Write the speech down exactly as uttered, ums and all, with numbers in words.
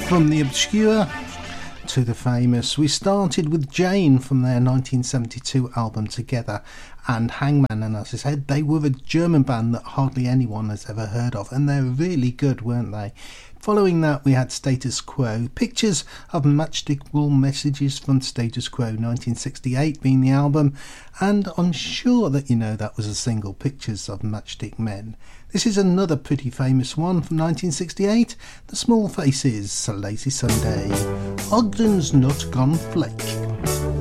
From the obscure to the famous. We started with Jane from their nineteen seventy-two album Together, and Hangman, and as I said, they were a German band that hardly anyone has ever heard of, and they're really good, weren't they? Following that, we had Status Quo, Pictures of Matchstick Wool Messages from Status Quo, nineteen sixty-eight being the album, and I'm sure that you know that was a single, Pictures of Matchstick Men. This is another pretty famous one from nineteen sixty-eight, The Small Faces, Lazy Sunday, Ogden's Nut Gone Flake.